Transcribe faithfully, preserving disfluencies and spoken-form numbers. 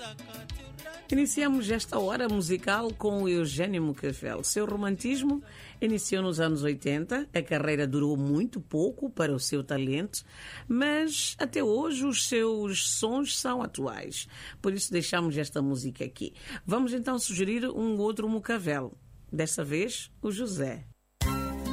Iniciamos esta hora musical com o Eugênio Mocavel. Seu romantismo iniciou nos anos oitenta, a carreira durou muito pouco para o seu talento, mas até hoje os seus sons são atuais. Por isso deixamos esta música aqui. Vamos então sugerir um outro Mocavel, desta vez o José.